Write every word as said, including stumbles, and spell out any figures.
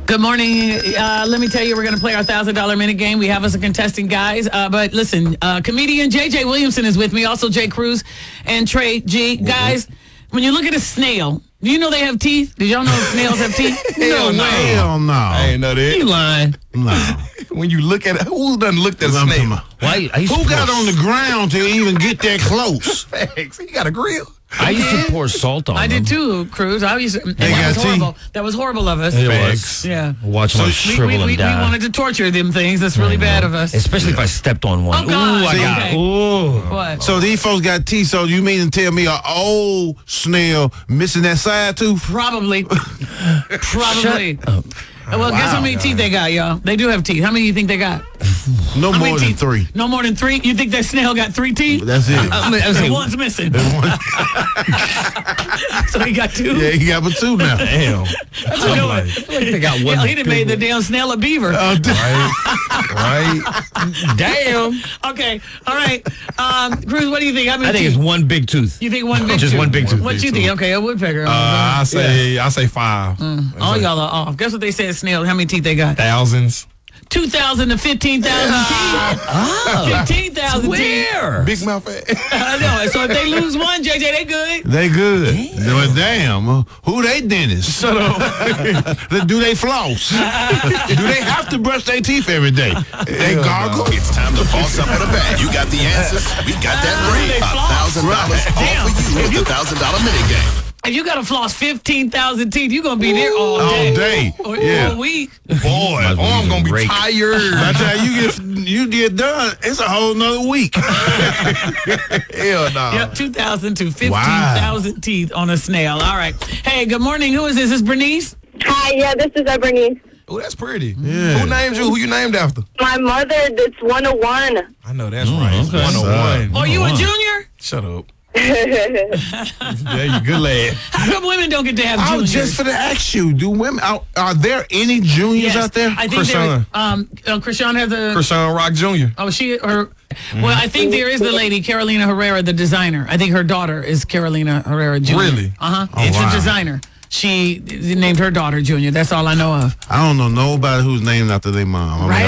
Good morning. Uh, let me tell you, we're going to play our one thousand dollars minute game. We have us a contestant, guys. Uh, but listen, uh, comedian J J Williamson is with me, also Jay Cruz and Trey G. Mm-hmm. Guys, when you look at a snail, do you know they have teeth? Did y'all know snails have teeth? Hell no. Hell no. I ain't know that. You lying. No. When you look at it, who done looked at a I'm snail? talking Why? I used Who to got pour, on the ground to even get that close? Facts. He got a grill. I used to pour salt on I them. did too, Cruz. I used to, and They that got was teeth? horrible. That was horrible of us. It Facts. was. Yeah. Watch So them we- shrivel We, we, and we die. wanted to torture them things. That's really bad of us. Especially if I stepped on one. Oh, God. Ooh, I got. Okay. Ooh. What? So these folks got teeth, so you mean to tell me an old snail missing that side tooth? Probably. Probably. Shut up. Well, guess how many teeth they got, y'all? They do have teeth. How many do you think they got? No How more many than teeth? three. No more than three? You think that snail got three teeth? That's it. I mean, I was So saying, one's missing. So he got two? Yeah, he got but two now. Damn. That's a good one. they got one. Yeah, he done made the damn snail a beaver. Uh, Right? Damn. Okay, all right. Um, Cruz, what do you think? How many I think teeth? it's one big tooth. You think one big Just tooth? one big tooth. What you think? Okay, a woodpecker. Uh, I say, I say five. All y'all are off. Guess what they said, snail? How many teeth they got? Thousands. two thousand to fifteen thousand teeth. Oh. fifteen thousand teeth. Where? Big mouth ass. I know. So if they lose one, J J, they good. They good. But damn, uh, who they dentists? Shut up. Do they floss? Do they have to brush their teeth every day? They gargle? It's time to boss up with a bag. You got the answers. We got that ring. A thousand dollars all for you with the thousand dollar minute game. If you got to floss fifteen thousand teeth, you're going to be there all day. All day. Or, Yeah. or a week. Boy, as well arm use a gonna be rake. tired. By the time you get you get done, it's a whole nother week. Hell no. Yep, two thousand to fifteen thousand teeth on a snail. All right. Hey, good morning. Who is this? Is this Bernice? Hi, yeah, this is uh, Bernice. Oh, that's pretty. Yeah. Who named you? Who you named after? My mother, that's one oh one. I know that's right. It's okay. one oh one. Are you a junior? Shut up. There you good lad. How come women don't get to have I juniors? was just for to ask you, do women are, are there any juniors Yes, out there? I think there. Krishan. Um, uh, Krishan has a. Krishan Rock Junior Oh, she or. Well, I think there is the lady Carolina Herrera, the designer. I think her daughter is Carolina Herrera Junior Really? Uh huh. Oh, It's wow. a designer. She named her daughter Junior. That's all I know of. I don't know nobody who's named after their mom. I mean, Right?